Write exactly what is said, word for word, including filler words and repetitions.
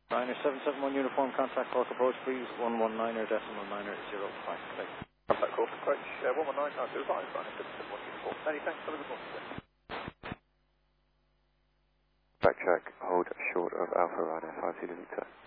Niner seven seven one uniform contact call approach please, one one niner decimal niner zero five. Contact call approach, uh, one one nine nine zero five, Niner seven seven one uniform. Many thanks, have a good morning, sir. Backtrack, hold short of Alpha Rhino five Zulu Victor.